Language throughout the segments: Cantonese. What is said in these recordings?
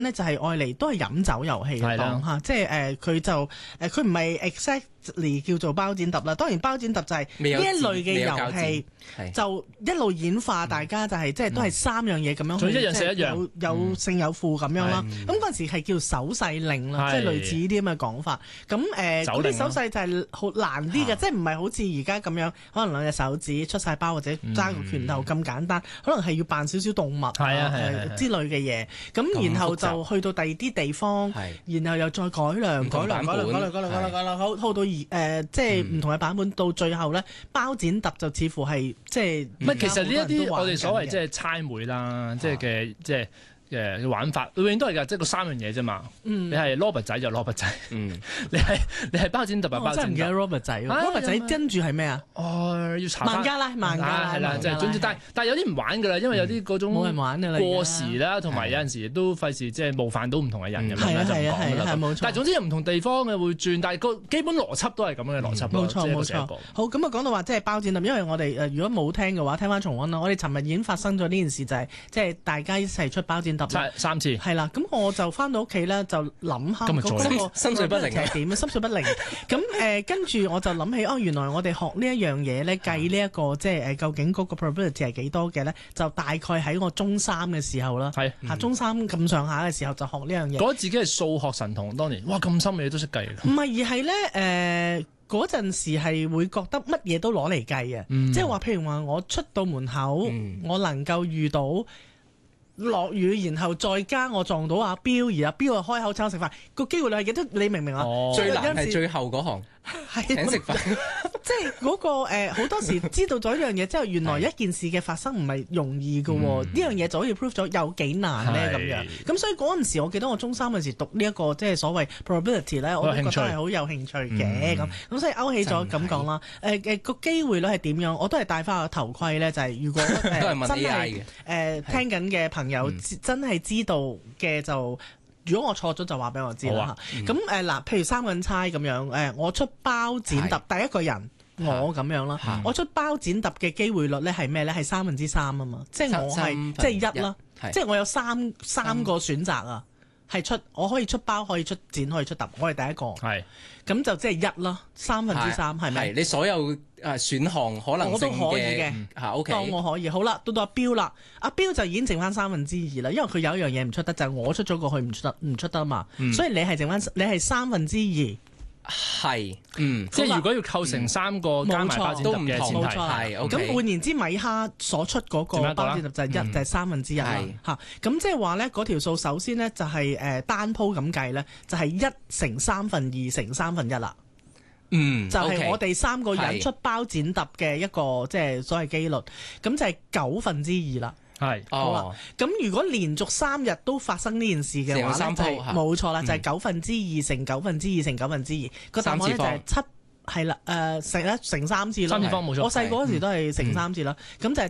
咧就係愛嚟都係飲酒遊戲嘅當嚇，即係佢就佢唔係 exactly 叫做包剪揼啦。當然包剪揼就係呢一類嘅遊戲，就一路演化，大家就係即係都係3樣嘢咁樣， 一樣寫一樣， 有勝有負咁樣啦。咁嗰陣時係叫手勢令啦，即係類似呢啲咁嘅講法。咁嗰啲手勢就係好難啲嘅，即係唔係好似而家咁樣，可能兩隻手指出晒包或者揸個拳頭咁簡單，可能係要扮少少動物之類嘅嘢。咁然後就去到第二啲地方，然後又再改良，好到即係唔同嘅版本，到最後咧包剪揼就似乎係即係唔係，其實呢一啲我哋所謂即係猜枚啦，即係嘅即係嘅玩法永遠都係㗎，即係個3樣嘢啫嘛。你係蘿蔔仔就蘿蔔仔，你係包剪揼就包剪揼。我真係唔記得蘿蔔仔喎。蘿蔔仔跟住係咩啊？要查孟加拉係啦，即係總之，但係有啲唔玩㗎啦，因為有啲嗰種冇人玩㗎啦，過時啦，同埋有陣時都費事即係冒犯到唔同嘅人咁樣就唔講啦。冇錯。但係總之有唔同地方嘅會轉，但係個基本邏輯都係咁嘅邏輯。冇錯。好，咁啊講到話即係包剪揼，因為我哋如果冇聽嘅話，聽翻重溫啦。我哋尋日已經發生咗呢件事，就係即係大家一齊出包剪揼。3次係啦，咁我就翻到屋企咧，就諗下嗰個心水不靈係點啊？心水不靈咁跟住我就諗起原來我哋學呢一樣嘢咧，計呢一個即係究竟嗰個 probability 係幾多嘅咧？就大概喺我中3嘅時候啦，中3咁上下嘅時候就學呢樣嘢。覺得自己係數學神童，當年哇咁深嘅嘢都識計。唔係而係咧嗰陣時係會覺得乜嘢都攞嚟計嘅，即係話譬如話我出到門口，我能夠遇到落雨，然後再加我撞到阿彪，而阿彪開口請我食飯，個機會率係幾多？你明唔明啊？ 最難係最後嗰行，請食飯。 即係嗰個好多時知道咗一樣嘢之後，原來一件事嘅發生唔係容易嘅喎，呢樣嘢就好似 prove 咗有幾難咧咁樣。咁所以嗰陣時，我記得我中3嗰時讀呢一個即係所謂 probability 咧，我都覺得係好有興趣嘅咁所以勾起咗咁講啦。個機會率係點樣？我都係戴翻個頭盔咧，就係如果真係聽緊嘅朋友真係知道嘅就。如果我錯咗就話俾我知啦嚇。咁嗱，譬如3個人猜咁樣，我出包剪揼第一個人，我咁樣啦。我出包剪揼嘅機會率咧係咩咧？係3%啊嘛，即係我係即係1啦，即係我有三個選擇啊，係我可以出包，可以出剪，可以出揼，我係第一個。咁就即係1啦，3%係咪？ 你所有選項可能性嘅， 我都可以嘅。OK，當我可以。好啦，到阿彪啦，阿彪就已經剩翻2%啦，因為佢有一樣嘢唔出得，就係我出咗過去唔出得嘛。所以你係剩翻，你係2%。 係， 即係如果要構成3個加埋包剪揼嘅前提， 係。咁換言之，米哈所出嗰個包剪揼就係1，就係1/3啦嚇。咁即係話咧，嗰條數首先咧就係單鋪咁計咧，就係1乘2/3乘1/3啦。就係我哋3個人出包剪揼嘅一個即係所謂機率，咁就係2/9啦。好啦，咁如果連續3日都發生呢件事嘅話咧，就係冇錯啦，就係2/9乘2乘2/9，個答案咧就係7，係啦，乘3次咯。3次方冇錯。我細個嗰時都係乘3次啦，咁就係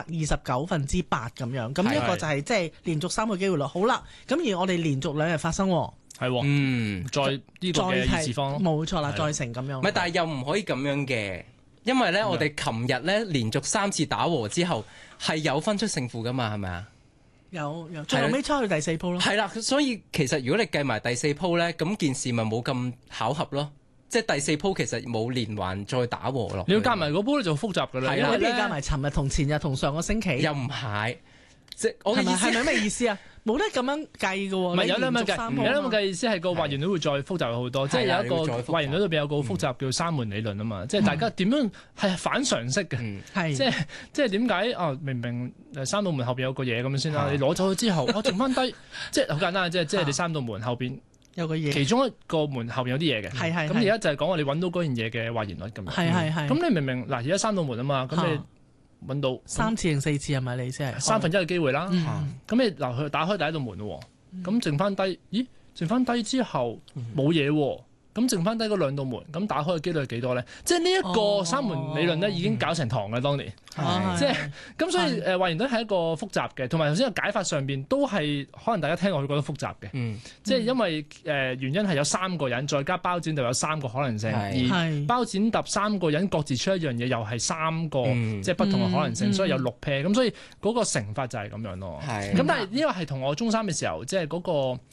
729%8咁樣。咁呢一個就係即係連續3個機會率。好啦，咁而我哋連續2日發生， 再呢個嘅2次方咯。 冇錯啦，再乘咁樣。 唔係，但係又唔可以咁樣嘅。因為咧，我哋琴日咧連續3次打和之後，係有分出勝負噶嘛，係咪啊？ 有，最後尾差去第4鋪咯。 係啦，所以其實如果你計埋第4鋪咧，咁件事咪冇咁巧合咯。即係第4鋪其實冇連環再打和咯。你要加埋嗰鋪咧就複雜噶啦， 因為你加埋尋日同前日同上個星期。 又唔係，即係我嘅意思係咪咩意思啊？冇得咁樣計嘅喎，唔係有兩咁計，有兩咁計意思係個或然率會再複雜好多，即係有一個或然率裏邊有個複雜叫三門理論啊嘛，即係大家點樣係反常識嘅，即係點解明明閂到門後邊有個嘢咁樣先啦，你攞走咗之後，我剩翻低，即係好簡單，即係你閂到門後邊有個嘢， 其中一個門後邊有啲嘢嘅，咁而家就係講我哋揾到嗰樣嘢嘅或然率咁樣，咁你明明嗱而家閂到門啊嘛，咁你揾到 3次定4次係咪你先係 1/3嘅機會啦？咁你嗱佢打開第一道門咯，咁剩翻低，咦？剩翻低之後冇嘢喎， 咁剩翻低嗰兩道門，咁打開嘅機率係幾多咧？即係呢一個三門理論咧，已經搞成堂嘅當年，即係咁，所以還原都係一個複雜嘅，同埋頭先個解法上邊都係可能大家聽落去覺得複雜嘅，即係因為原因係有三個人，再加包剪揼有三個可能性，而包剪揼三個人各自出一樣嘢，又係三個即係不同嘅可能性，所以有6 pair，咁所以嗰個乘法就係咁樣咯。咁但係呢個係同我中三嘅時候，即係嗰個